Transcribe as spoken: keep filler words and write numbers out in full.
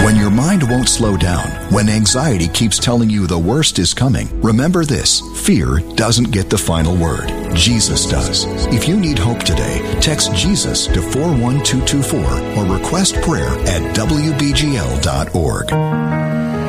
When your mind won't slow down, when anxiety keeps telling you the worst is coming, remember this: fear doesn't get the final word. Jesus does. If you need hope today, text Jesus to four one two two four or request prayer at W B G L dot org.